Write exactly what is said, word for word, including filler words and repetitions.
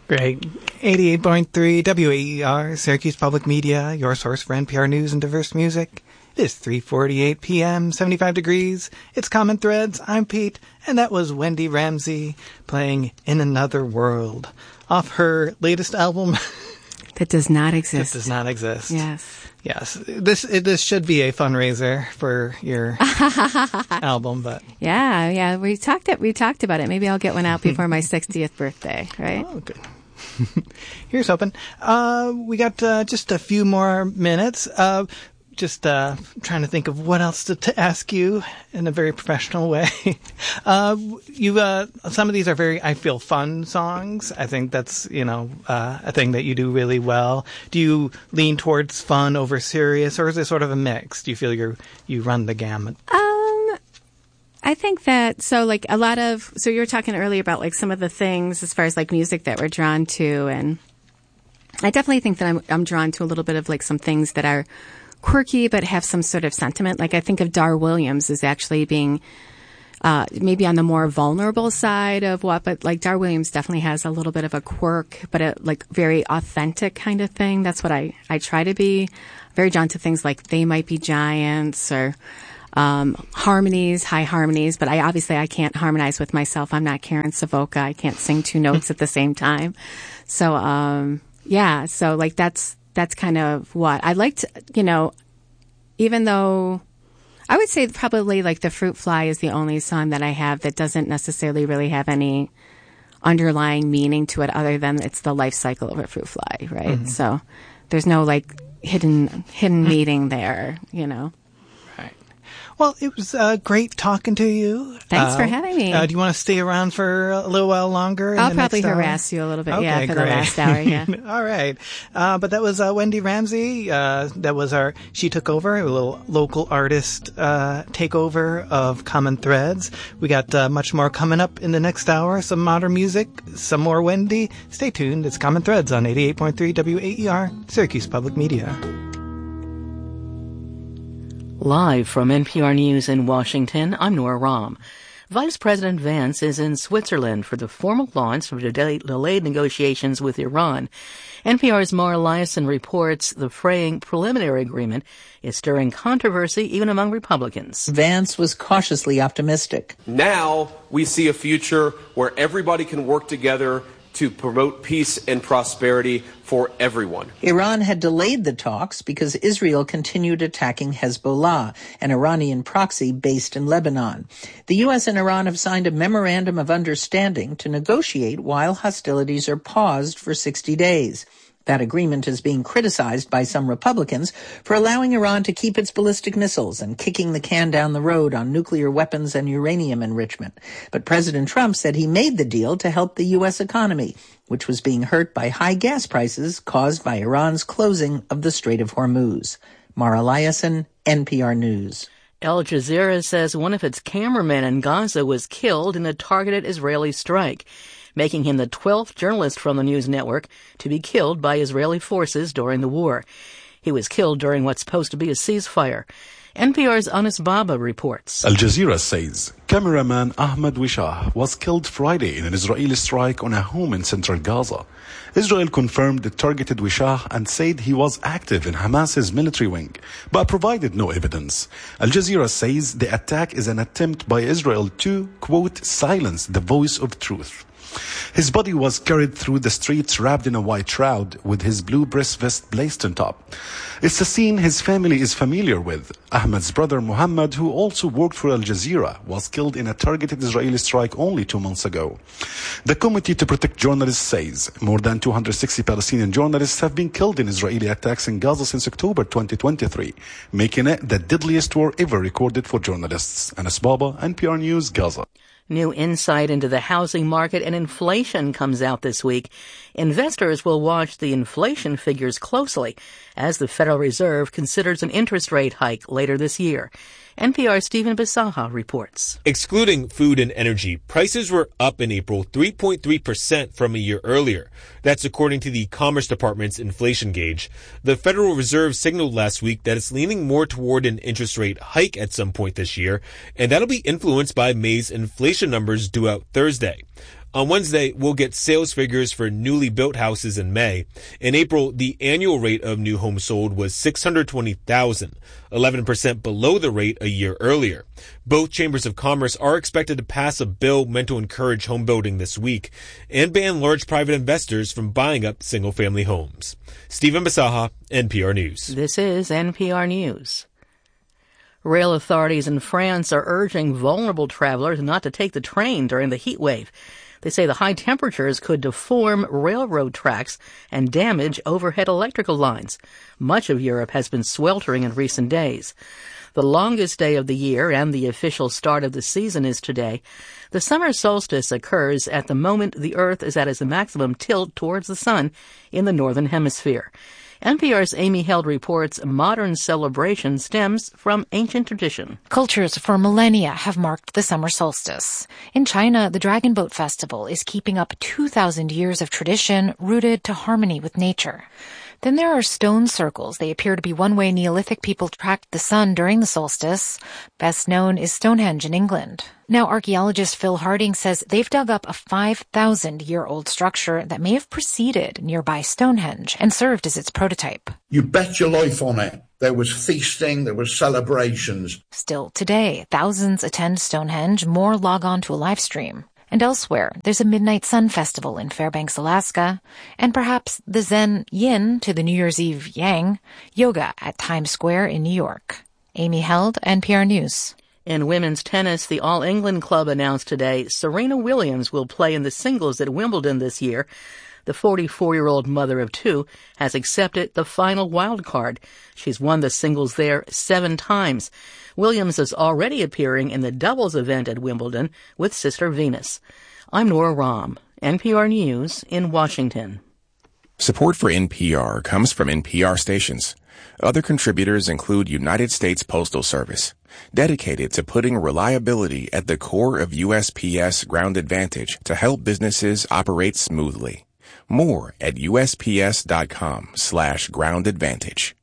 Great. eighty-eight point three W A E R, Syracuse Public Media, your source for N P R News and diverse music. It is three forty-eight p.m., seventy-five degrees. It's Common Threads. I'm Pete, and that was Wendy Ramsey playing In Another World off her latest album. That does not exist. That does not exist. Yes. Yes. This it, this should be a fundraiser for your album, but yeah, yeah. We talked it. We talked about it. Maybe I'll get one out before my sixtieth birthday. Right. Oh, good. Here's hoping. Uh, we got uh, just a few more minutes. Uh, just uh, trying to think of what else to, to ask you in a very professional way. uh, you, uh, some of these are very, I feel, fun songs. I think that's, you know, uh, a thing that you do really well. Do you lean towards fun over serious, or is it sort of a mix? Do you feel you you run the gamut? Um, I think that, so like a lot of, so you were talking earlier about like some of the things as far as like music that we're drawn to, and I definitely think that I'm, I'm drawn to a little bit of like some things that are quirky but have some sort of sentiment. Like I think of Dar Williams as actually being uh, maybe on the more vulnerable side of what, but like Dar Williams definitely has a little bit of a quirk, but a like very authentic kind of thing. That's what I, I try to be. Very drawn to things like They Might Be Giants or um, harmonies, high harmonies, but I obviously I can't harmonize with myself. I'm not Karen Savoca. I can't sing two notes at the same time. So um, yeah, so like that's That's kind of what I liked, you know, even though I would say probably like The Fruit Fly is the only song that I have that doesn't necessarily really have any underlying meaning to it other than it's the life cycle of a fruit fly, right? Mm-hmm. So there's no like hidden, hidden meaning there, you know. Well, it was uh, great talking to you. Thanks uh, for having me. Uh, do you want to stay around for a little while longer? I'll probably harass you a little bit, okay, yeah, for great. the last hour, yeah. All right. Uh, but that was uh, Wendy Ramsey. Uh, that was our, she took over, a little local artist uh, takeover of Common Threads. We got uh, much more coming up in the next hour, some modern music, some more Wendy. Stay tuned. It's Common Threads on eighty-eight point three W A E R, Syracuse Public Media. Live from N P R News in Washington, I'm Nora Rahm. Vice President Vance is in Switzerland for the formal launch of delayed negotiations with Iran. N P R's Mara Liasson reports the fraying preliminary agreement is stirring controversy even among Republicans. Vance was cautiously optimistic. Now we see a future where everybody can work together to promote peace and prosperity for everyone. Iran had delayed the talks because Israel continued attacking Hezbollah, an Iranian proxy based in Lebanon. The U S and Iran have signed a memorandum of understanding to negotiate while hostilities are paused for sixty days. That agreement is being criticized by some Republicans for allowing Iran to keep its ballistic missiles and kicking the can down the road on nuclear weapons and uranium enrichment. But President Trump said he made the deal to help the U S economy, which was being hurt by high gas prices caused by Iran's closing of the Strait of Hormuz. Mara Liasson, N P R News. Al Jazeera says one of its cameramen in Gaza was killed in a targeted Israeli strike, making him the twelfth journalist from the news network to be killed by Israeli forces during the war. He was killed during what's supposed to be a ceasefire. N P R's Anas Baba reports. Al Jazeera says cameraman Ahmed Wishah was killed Friday in an Israeli strike on a home in central Gaza. Israel confirmed it targeted Wishah and said he was active in Hamas's military wing, but provided no evidence. Al Jazeera says the attack is an attempt by Israel to, quote, silence the voice of truth. His body was carried through the streets wrapped in a white shroud with his blue breast vest blazed on top. It's a scene his family is familiar with. Ahmed's brother Muhammad, who also worked for Al Jazeera, was killed in a targeted Israeli strike only two months ago. The Committee to Protect Journalists says more than two hundred sixty Palestinian journalists have been killed in Israeli attacks in Gaza since October twenty twenty-three, making it the deadliest war ever recorded for journalists. Anas Baba, N P R News, Gaza. New insight into the housing market and inflation comes out this week. Investors will watch the inflation figures closely as the Federal Reserve considers an interest rate hike later this year. N P R's Stephen Bisaha reports. Excluding food and energy, prices were up in April three point three percent from a year earlier. That's according to the Commerce Department's inflation gauge. The Federal Reserve signaled last week that it's leaning more toward an interest rate hike at some point this year, and that'll be influenced by May's inflation numbers due out Thursday. On Wednesday, we'll get sales figures for newly built houses in May. In April, the annual rate of new homes sold was six hundred twenty thousand, eleven percent below the rate a year earlier. Both chambers of commerce are expected to pass a bill meant to encourage home building this week and ban large private investors from buying up single-family homes. Stephen Basaha, N P R News. This is N P R News. Rail authorities in France are urging vulnerable travelers not to take the train during the heat wave. They say the high temperatures could deform railroad tracks and damage overhead electrical lines. Much of Europe has been sweltering in recent days. The longest day of the year and the official start of the season is today. The summer solstice occurs at the moment the Earth is at its maximum tilt towards the sun in the northern hemisphere. N P R's Amy Held reports modern celebration stems from ancient tradition. Cultures for millennia have marked the summer solstice. In China, the Dragon Boat Festival is keeping up two thousand years of tradition rooted to harmony with nature. Then there are stone circles. They appear to be one way Neolithic people tracked the sun during the solstice. Best known is Stonehenge in England. Now, archaeologist Phil Harding says they've dug up a five thousand year old structure that may have preceded nearby Stonehenge and served as its prototype. You bet your life on it. There was feasting, there was celebrations. Still today, thousands attend Stonehenge, more log on to a live stream. And elsewhere, there's a Midnight Sun Festival in Fairbanks, Alaska, and perhaps the Zen yin to the New Year's Eve yang, yoga at Times Square in New York. Amy Held, N P R News. In women's tennis, the All England Club announced today Serena Williams will play in the singles at Wimbledon this year. The forty-four-year-old mother of two has accepted the final wild card. She's won the singles there seven times. Williams is already appearing in the doubles event at Wimbledon with Sister Venus. I'm Nora Rahm, N P R News in Washington. Support for N P R comes from N P R stations. Other contributors include United States Postal Service, dedicated to putting reliability at the core of U S P S Ground Advantage to help businesses operate smoothly. More at U S P S dot com slash ground advantage.